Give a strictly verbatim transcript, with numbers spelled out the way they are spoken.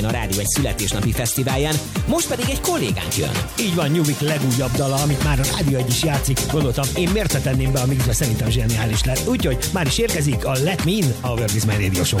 a rádió egy születésnapi fesztiválján, most pedig egy kollégánk jön. Így van, Nyuvik legújabb dala, amit már a rádió egy is játszik. Gondoltam, én miért ne tenném be a mixbe, szerintem zseniális lett. Úgyhogy már is érkezik a Let Me In, a World is My Radio Show.